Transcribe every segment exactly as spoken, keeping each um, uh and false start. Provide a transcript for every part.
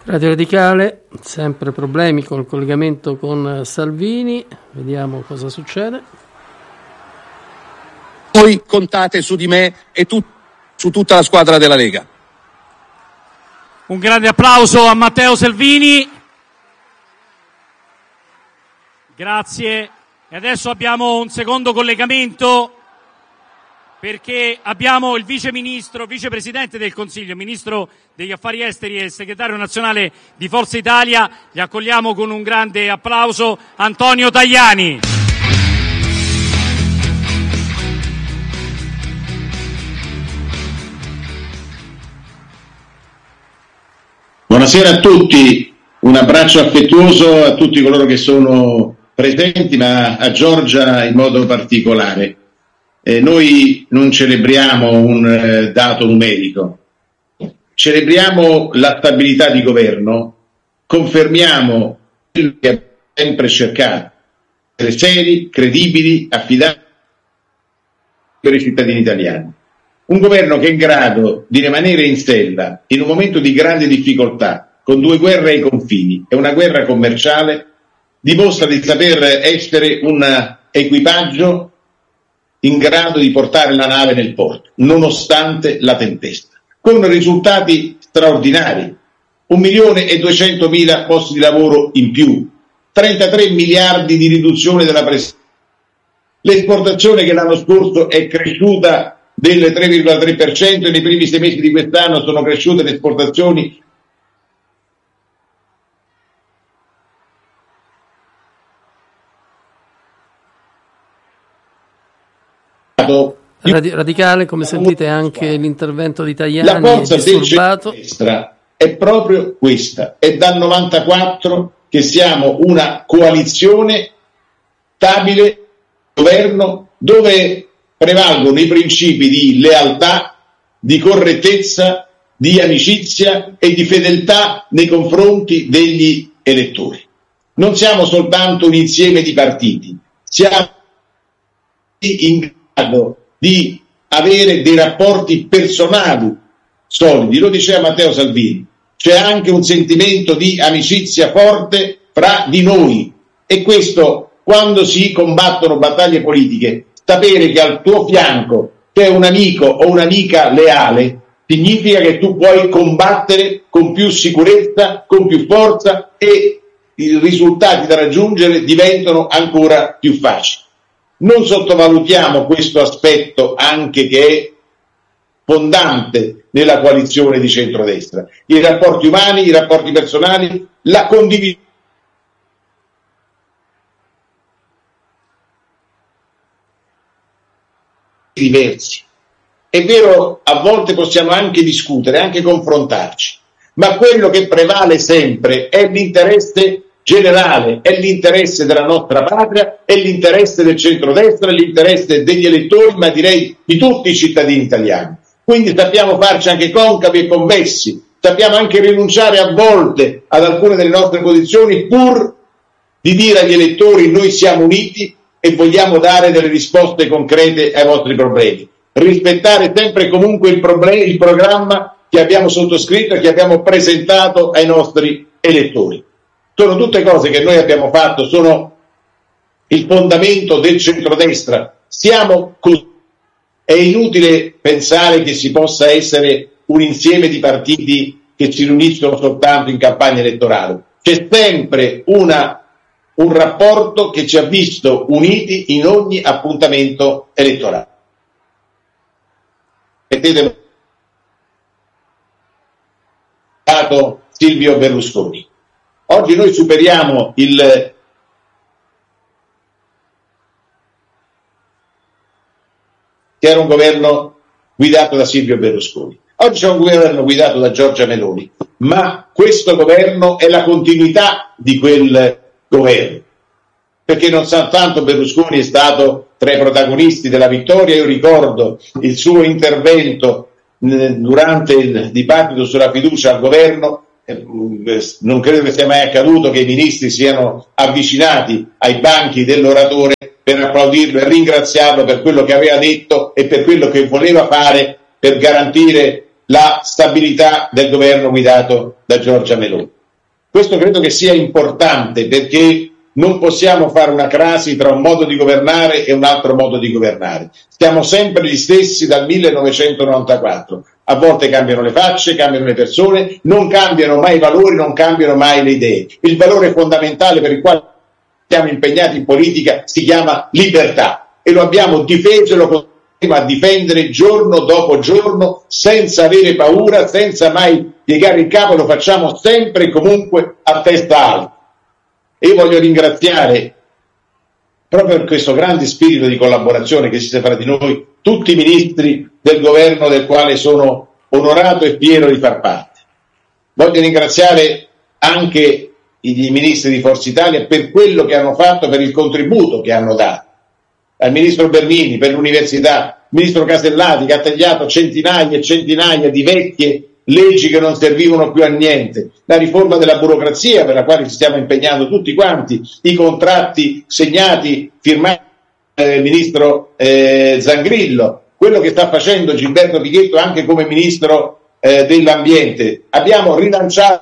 Radio Radicale, sempre problemi col collegamento con Salvini, vediamo cosa succede. Voi contate su di me e tu, su tutta la squadra della Lega. Un grande applauso a Matteo Salvini. Grazie. E adesso abbiamo un secondo collegamento perché abbiamo il vice ministro, vicepresidente del Consiglio, ministro degli affari esteri e segretario nazionale di Forza Italia. Li accogliamo con un grande applauso, Antonio Tajani. Buonasera a tutti, un abbraccio affettuoso a tutti coloro che sono presenti, ma a Giorgia in modo particolare. Eh, noi non celebriamo un eh, dato numerico, celebriamo la stabilità di governo, confermiamo quello che abbiamo sempre cercato, essere seri, credibili, affidabili per i cittadini italiani. Un governo che è in grado di rimanere in sella in un momento di grande difficoltà, con due guerre ai confini e una guerra commerciale, dimostra di saper essere un equipaggio in grado di portare la nave nel porto, nonostante la tempesta, con risultati straordinari. Un milione e duecentomila posti di lavoro in più, trentatré miliardi di riduzione della pressione, l'esportazione che l'anno scorso è cresciuta del tre virgola tre per cento e nei primi sei mesi di quest'anno sono cresciute le esportazioni Radicale, come sentite anche l'intervento di Tajani la forza è disturbato. Del centrodestra è proprio questa, è dal novantaquattro che siamo una coalizione stabile, governo dove prevalgono i principi di lealtà, di correttezza, di amicizia e di fedeltà nei confronti degli elettori. Non siamo soltanto un insieme di partiti, siamo in grado di avere dei rapporti personali solidi, lo diceva Matteo Salvini, c'è anche un sentimento di amicizia forte fra di noi e questo, quando si combattono battaglie politiche, sapere che al tuo fianco c'è un amico o un'amica leale significa che tu puoi combattere con più sicurezza, con più forza e i risultati da raggiungere diventano ancora più facili. Non sottovalutiamo questo aspetto anche che è fondante nella coalizione di centrodestra. I rapporti umani, i rapporti personali, la condivisione diversi. È vero, a volte possiamo anche discutere, anche confrontarci, ma quello che prevale sempre è l'interesse generale, è l'interesse della nostra patria, è l'interesse del centrodestra, è l'interesse degli elettori, ma direi di tutti i cittadini italiani. Quindi sappiamo farci anche concavi e convessi, sappiamo anche rinunciare a volte ad alcune delle nostre posizioni pur di dire agli elettori noi siamo uniti e vogliamo dare delle risposte concrete ai vostri problemi. Rispettare sempre e comunque il, problem- il programma che abbiamo sottoscritto e che abbiamo presentato ai nostri elettori. Sono tutte cose che noi abbiamo fatto, sono il fondamento del centrodestra. Siamo così. È inutile pensare che si possa essere un insieme di partiti che si riuniscono soltanto in campagna elettorale. C'è sempre una, un rapporto che ci ha visto uniti in ogni appuntamento elettorale. Mettete Silvio Berlusconi. Oggi noi superiamo il che era un governo guidato da Silvio Berlusconi. Oggi c'è un governo guidato da Giorgia Meloni, ma questo governo è la continuità di quel governo, perché non soltanto Berlusconi è stato tra i protagonisti della vittoria. Io ricordo il suo intervento durante il dibattito sulla fiducia al governo. Non credo che sia mai accaduto che i ministri siano avvicinati ai banchi dell'oratore per applaudirlo e ringraziarlo per quello che aveva detto e per quello che voleva fare per garantire la stabilità del governo guidato da Giorgia Meloni. Questo credo che sia importante, perché non possiamo fare una crasi tra un modo di governare e un altro modo di governare. Siamo sempre gli stessi dal millenovecentonovantaquattro. A volte cambiano le facce, cambiano le persone, non cambiano mai i valori, non cambiano mai le idee. Il valore fondamentale per il quale siamo impegnati in politica si chiama libertà, e lo abbiamo difeso e lo continuiamo a difendere giorno dopo giorno, senza avere paura, senza mai piegare il capo, lo facciamo sempre e comunque a testa alta. E io voglio ringraziare, proprio per questo grande spirito di collaborazione che esiste fra di noi, tutti i ministri del governo del quale sono onorato e fiero di far parte. Voglio ringraziare anche i ministri di Forza Italia per quello che hanno fatto, per il contributo che hanno dato. Al ministro Bernini per l'università, il ministro Casellati che ha tagliato centinaia e centinaia di vecchie leggi che non servivano più a niente, la riforma della burocrazia per la quale ci stiamo impegnando tutti quanti, i contratti segnati, firmati dal ministro eh, Zangrillo, quello che sta facendo Gilberto Pichetto anche come ministro eh, dell'ambiente. Abbiamo rilanciato,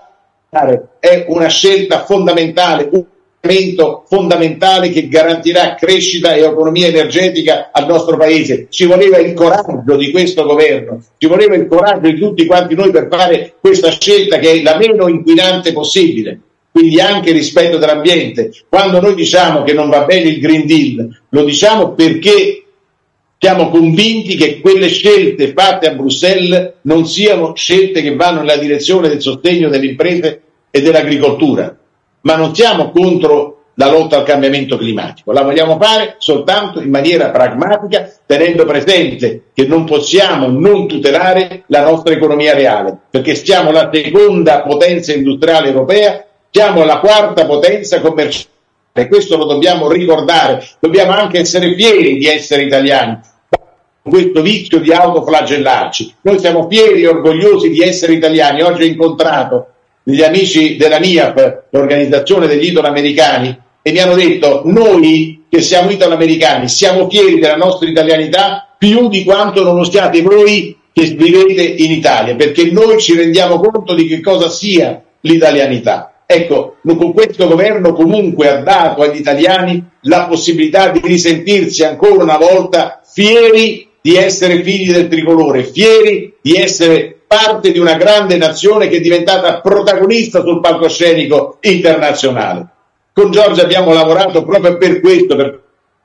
è una scelta fondamentale, un elemento fondamentale che garantirà crescita e autonomia energetica al nostro paese. Ci voleva il coraggio di questo governo, ci voleva il coraggio di tutti quanti noi per fare questa scelta che è la meno inquinante possibile, quindi anche rispetto dell'ambiente. Quando noi diciamo che non va bene il Green Deal, lo diciamo perché siamo convinti che quelle scelte fatte a Bruxelles non siano scelte che vanno nella direzione del sostegno delle imprese e dell'agricoltura, ma non siamo contro la lotta al cambiamento climatico, la vogliamo fare soltanto in maniera pragmatica, tenendo presente che non possiamo non tutelare la nostra economia reale, perché siamo la seconda potenza industriale europea, siamo la quarta potenza commerciale, e questo lo dobbiamo ricordare, dobbiamo anche essere fieri di essere italiani, con questo vizio di autoflagellarci. Noi siamo fieri e orgogliosi di essere italiani. Oggi ho incontrato gli amici della N I A P, l'organizzazione degli italoamericani, e mi hanno detto: noi che siamo italoamericani siamo fieri della nostra italianità più di quanto non lo siate voi che vivete in Italia, perché noi ci rendiamo conto di che cosa sia l'italianità. Ecco, con questo governo comunque ha dato agli italiani la possibilità di risentirsi ancora una volta fieri di essere figli del tricolore, fieri di essere parte di una grande nazione che è diventata protagonista sul palcoscenico internazionale. Con Giorgia abbiamo lavorato proprio per questo, per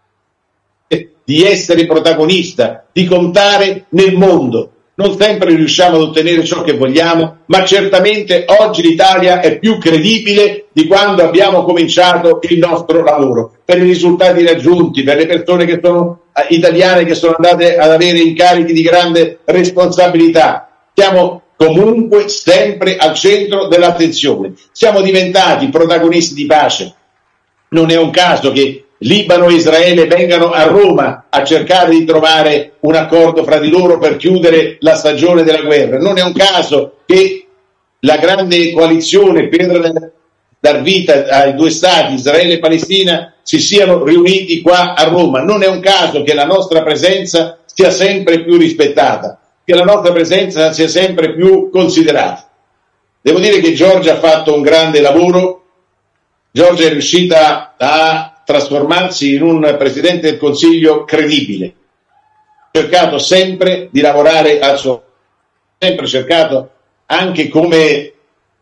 di essere protagonista, di contare nel mondo. Non sempre riusciamo ad ottenere ciò che vogliamo, ma certamente oggi l'Italia è più credibile di quando abbiamo cominciato il nostro lavoro, per i risultati raggiunti, per le persone che sono italiane che sono andate ad avere incarichi di grande responsabilità. Siamo comunque sempre al centro dell'attenzione. Siamo diventati protagonisti di pace. Non è un caso che Libano e Israele vengano a Roma a cercare di trovare un accordo fra di loro per chiudere la stagione della guerra. Non è un caso che la grande coalizione per dar vita ai due stati, Israele e Palestina, si siano riuniti qua a Roma. Non è un caso che la nostra presenza sia sempre più rispettata, che la nostra presenza sia sempre più considerata. Devo dire che Giorgia ha fatto un grande lavoro. Giorgia è riuscita a trasformarsi in un Presidente del Consiglio credibile. Ha cercato sempre di lavorare al suo, sempre cercato anche come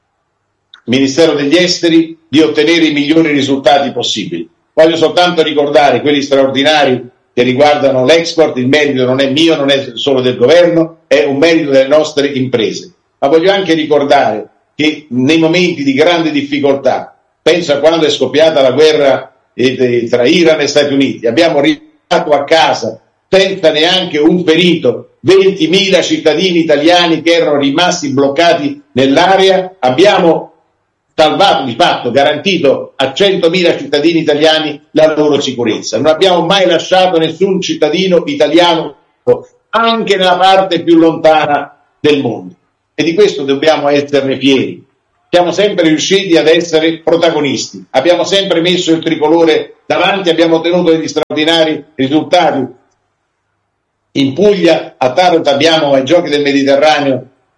Ministero degli Esteri di ottenere i migliori risultati possibili. Voglio soltanto ricordare quelli straordinari che riguardano l'export. Il merito non è mio, non è solo del governo, è un merito delle nostre imprese. Ma voglio anche ricordare che nei momenti di grande difficoltà, penso a quando è scoppiata la guerra tra Iran e Stati Uniti, abbiamo riportato a casa senza neanche un ferito ventimila cittadini italiani che erano rimasti bloccati nell'area, abbiamo salvato, di fatto garantito a centomila cittadini italiani la loro sicurezza. Non abbiamo mai lasciato nessun cittadino italiano, anche nella parte più lontana del mondo, e di questo dobbiamo esserne fieri. Siamo sempre riusciti ad essere protagonisti, abbiamo sempre messo il tricolore davanti, abbiamo ottenuto degli straordinari risultati. In Puglia, a Taranto, abbiamo ai Giochi del Mediterraneo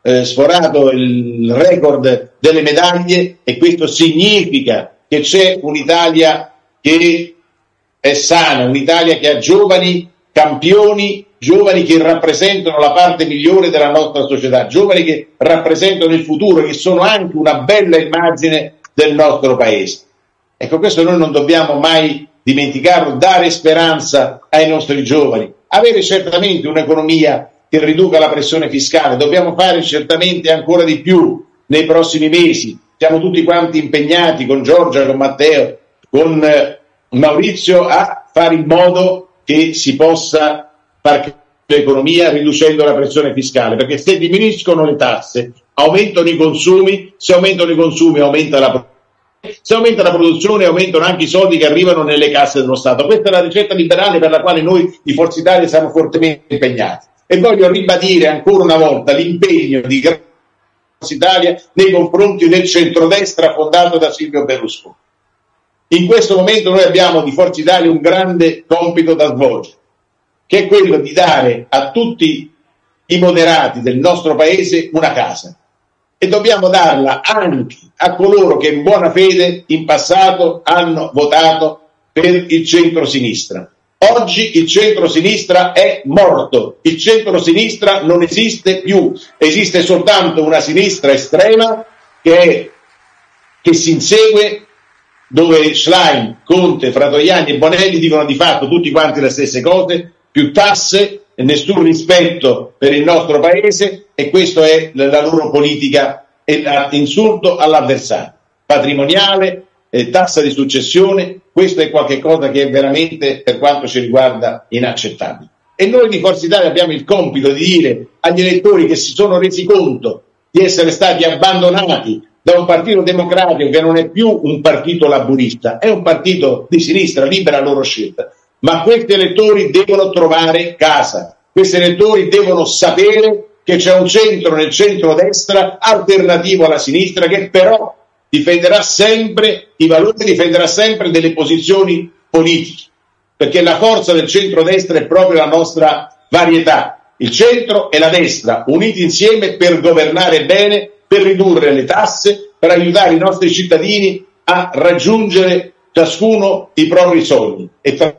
eh, sforato il record delle medaglie, e questo significa che c'è un'Italia che è sana, un'Italia che ha giovani campioni, giovani che rappresentano la parte migliore della nostra società, giovani che rappresentano il futuro, che sono anche una bella immagine del nostro paese. Ecco, questo noi non dobbiamo mai dimenticarlo, dare speranza ai nostri giovani, avere certamente un'economia che riduca la pressione fiscale, dobbiamo fare certamente ancora di più nei prossimi mesi, siamo tutti quanti impegnati con Giorgia, con Matteo, con eh, Maurizio a fare in modo che si possa far crescere l'economia riducendo la pressione fiscale, perché se diminuiscono le tasse aumentano i consumi, se aumentano i consumi aumenta la produzione, se aumenta la produzione aumentano anche i soldi che arrivano nelle casse dello Stato. Questa è la ricetta liberale per la quale noi di Forza Italia siamo fortemente impegnati, e voglio ribadire ancora una volta l'impegno di Forza Italia nei confronti del centrodestra fondato da Silvio Berlusconi. In questo momento noi abbiamo di Forza Italia un grande compito da svolgere, che è quello di dare a tutti i moderati del nostro paese una casa, e dobbiamo darla anche a coloro che in buona fede in passato hanno votato per il centro-sinistra. Oggi il centro-sinistra è morto, il centro-sinistra non esiste più, esiste soltanto una sinistra estrema che, è, che si insegue, dove Schlein, Conte, Fratoianni e Bonelli dicono di fatto tutti quanti le stesse cose, più tasse e nessun rispetto per il nostro paese, e questa è la loro politica, e insulto all'avversario, patrimoniale, eh, tassa di successione. Questo è qualcosa che è veramente, per quanto ci riguarda, inaccettabile. E noi di Forza Italia abbiamo il compito di dire agli elettori che si sono resi conto di essere stati abbandonati da un partito democratico che non è più un partito laburista, è un partito di sinistra, libera la loro scelta, ma questi elettori devono trovare casa, questi elettori devono sapere che c'è un centro nel centro-destra alternativo alla sinistra, che però difenderà sempre i valori, difenderà sempre delle posizioni politiche, perché la forza del centro-destra è proprio la nostra varietà, il centro e la destra uniti insieme per governare bene, per ridurre le tasse, per aiutare i nostri cittadini a raggiungere ciascuno i propri sogni e tra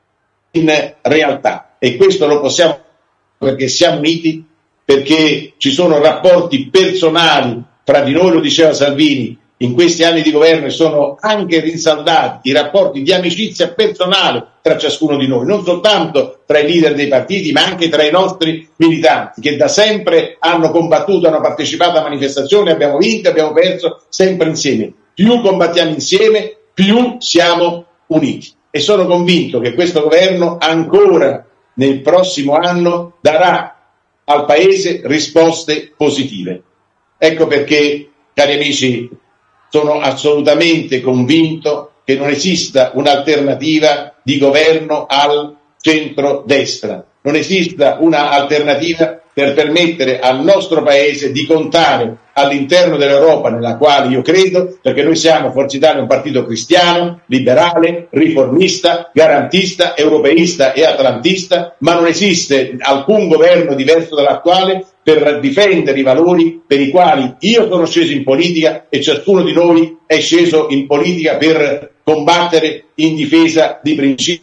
in realtà. E questo lo possiamo perché siamo uniti, perché ci sono rapporti personali fra di noi, lo diceva Salvini, in questi anni di governo sono anche rinsaldati i rapporti di amicizia personale tra ciascuno di noi, non soltanto tra i leader dei partiti, ma anche tra i nostri militanti, che da sempre hanno combattuto, hanno partecipato a manifestazioni, abbiamo vinto, abbiamo perso, sempre insieme. Più combattiamo insieme, più siamo uniti. E sono convinto che questo governo ancora nel prossimo anno darà al Paese risposte positive. Ecco perché, cari amici, sono assolutamente convinto che non esista un'alternativa di governo al centro-destra, non esista un'alternativa per permettere al nostro Paese di contare all'interno dell'Europa, nella quale io credo, perché noi siamo, Forza Italia, un partito cristiano, liberale, riformista, garantista, europeista e atlantista, ma non esiste alcun governo diverso dall'attuale per difendere i valori per i quali io sono sceso in politica e ciascuno di noi è sceso in politica per combattere in difesa di principi,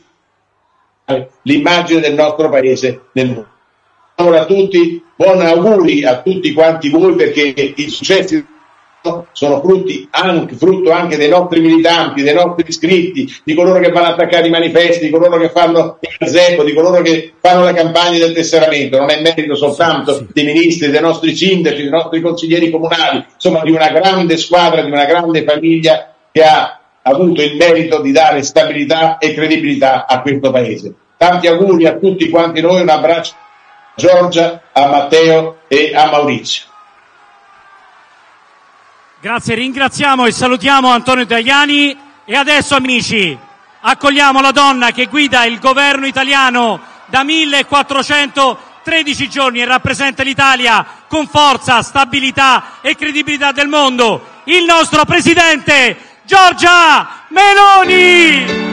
l'immagine del nostro Paese nel mondo. Allora a tutti, buoni auguri a tutti quanti voi, perché i successi sono frutti anche, frutto anche dei nostri militanti, dei nostri iscritti, di coloro che vanno a attaccare i manifesti, di coloro che fanno il gazebo, di coloro che fanno la campagna del tesseramento. Non è merito soltanto sì, sì. dei ministri, dei nostri sindaci, dei nostri consiglieri comunali, insomma di una grande squadra, di una grande famiglia che ha avuto il merito di dare stabilità e credibilità a questo Paese. Tanti auguri a tutti quanti noi, un abbraccio a Giorgia, a Matteo e a Maurizio. Grazie, ringraziamo e salutiamo Antonio Tajani. E adesso, amici, accogliamo la donna che guida il governo italiano da millequattrocentotredici giorni e rappresenta l'Italia con forza, stabilità e credibilità del mondo, il nostro presidente Giorgia Meloni!